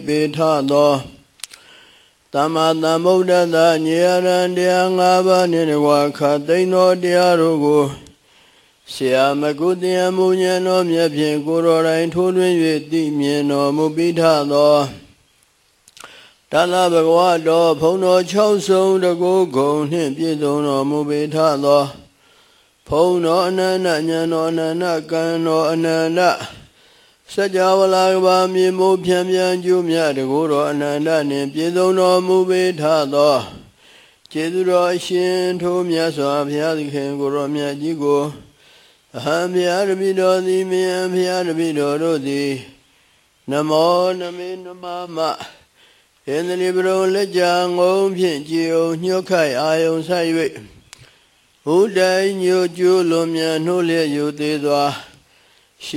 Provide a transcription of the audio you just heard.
ပေထသောသမ္မာသမ္ဗုဒ္ဓတ္တညေရန်တရား၅ပါးနှင့်တကွခတ်သိမ်းသောတရားတို့ကိုဆရာမကုသယမူဉဏ်တော်မြတ်ဖြင့်ကိုယ်တော်တိုင်ထိုးထွင်း၍သိမြင်တော်မူပိထသောတလဘဂဝတော်ဘုံတော်၆ဆုံးတကူဂုံနှင့်ပြည့်စုံတော်မူပိထသောဘုံတော်အနန္တဉာဏ်တော်အနန္တကံတော်အနန္တစัจ java လာကဘာမြေမိုးဖြံပြန်ကျူးမြတ်တကူတော်အနန္တနှင့်ပြည့်စုံတော်မူပိထသောကျေးဇူးတော်အရှင်ထိုမြတ်စွာဘုရားသခင်ကိုရောမြတ်ကြီးကိုအဟံဘုရားတပိတော်သည်မြင်ဘုရားတပိတော်တို့သည်နမောနမေနမမဣန္ဒြေပရုံလက်ကြငုံဖြင့်ကြည်အောင်ညှို့ခိုက်အာယုံဆိုင်၍ဘုဒ္ဓညို့ကျိုးလွန်မြန်နှိုးလျက်ယူသေးစွာ